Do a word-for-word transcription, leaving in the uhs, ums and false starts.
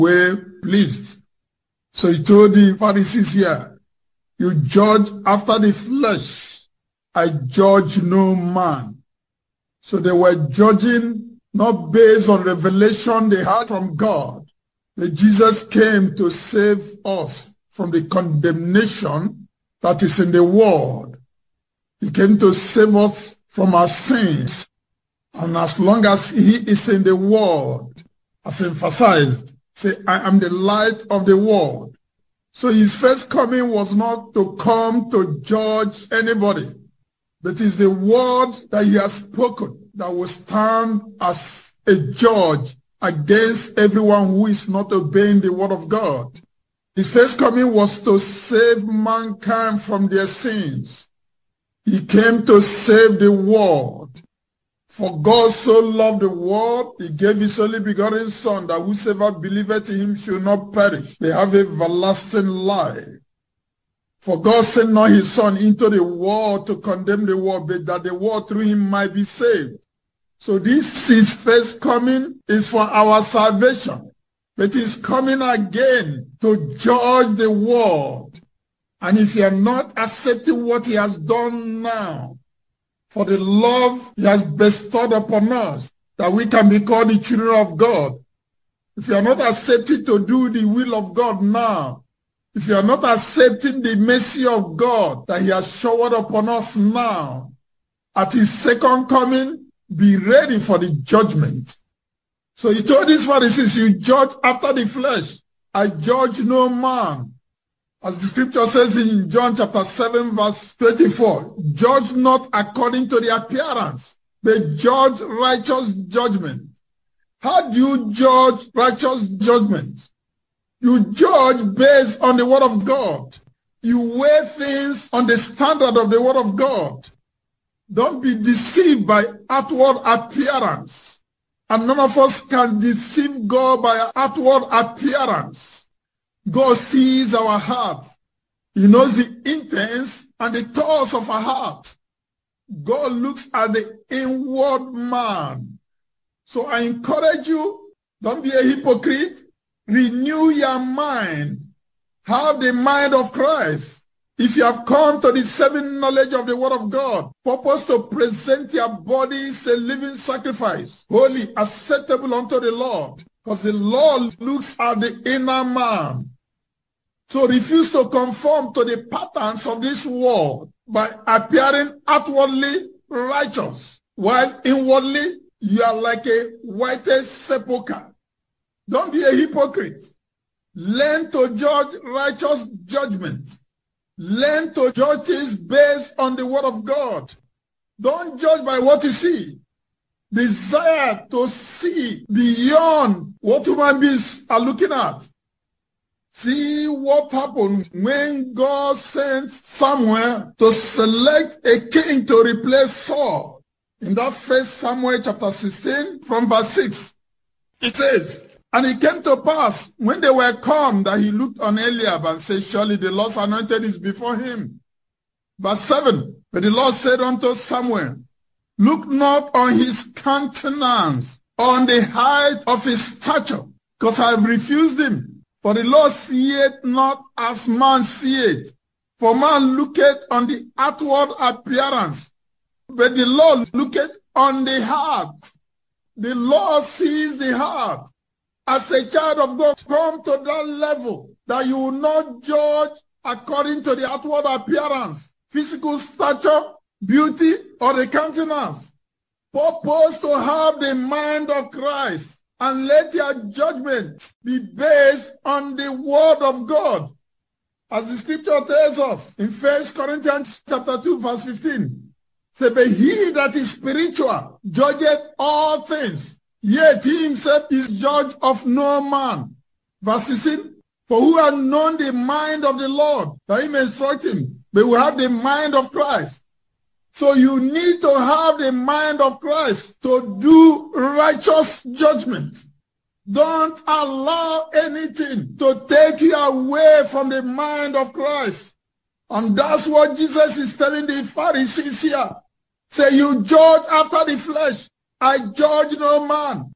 were pleased. So he told the Pharisees here, you judge after the flesh. I judge no man. So they were judging not based on revelation they had from God. That Jesus came to save us from the condemnation that is in the world. He came to save us from our sins. And as long as he is in the world, as emphasized, say, I am the light of the world. So his first coming was not to come to judge anybody, but it's the word that he has spoken that will stand as a judge against everyone who is not obeying the word of God. His first coming was to save mankind from their sins. He came to save the world. For God so loved the world, he gave his only begotten Son, that whosoever believeth in him should not perish. They have everlasting life. For God sent not his Son into the world to condemn the world, but that the world through him might be saved. So this his first coming is for our salvation. But he's coming again to judge the world. And if you are not accepting what he has done now, for the love he has bestowed upon us, that we can be called the children of God. If you are not accepting to do the will of God now, if you are not accepting the mercy of God that he has showered upon us now, at his second coming, be ready for the judgment. So he told these Pharisees, you judge after the flesh. I judge no man. As the scripture says in John chapter seven, verse twenty-four, judge not according to the appearance, but judge righteous judgment. How do you judge righteous judgment? You judge based on the word of God. You weigh things on the standard of the word of God. Don't be deceived by outward appearance. And none of us can deceive God by outward appearance. God sees our heart. He knows the intents and the thoughts of our heart. God looks at the inward man. So I encourage you, don't be a hypocrite. Renew your mind. Have the mind of Christ. If you have come to the saving knowledge of the word of God, purpose to present your bodies a living sacrifice, holy, acceptable unto the Lord. Because the Lord looks at the inner man. So refuse to conform to the patterns of this world by appearing outwardly righteous, while inwardly you are like a whited sepulchre. Don't be a hypocrite. Learn to judge righteous judgment. Learn to judge things based on the word of God. Don't judge by what you see. Desire to see beyond what human beings are looking at. See what happened when God sent Samuel to select a king to replace Saul. In that first Samuel chapter sixteen from verse six, it says, and it came to pass when they were come that he looked on Eliab and said, surely the Lord's anointed is before him. Verse seven, but the Lord said unto Samuel, look not on his countenance, on the height of his stature, because I have refused him. For the Lord seeth not as man seeth. For man looketh on the outward appearance, but the Lord looketh on the heart. The Lord sees the heart. As a child of God, come to that level that you will not judge according to the outward appearance, physical stature, beauty, or the countenance. Purpose to have the mind of Christ. And let your judgment be based on the word of God. As the scripture tells us in First Corinthians chapter two, verse fifteen. Say, but he that is spiritual judgeth all things, yet he himself is judge of no man. Verse sixteen. For who hath known the mind of the Lord, that he may instruct him, but we have the mind of Christ. So you need to have the mind of Christ to do righteous judgment. Don't allow anything to take you away from the mind of Christ. And that's what Jesus is telling the Pharisees here. Say, you judge after the flesh. I judge no man.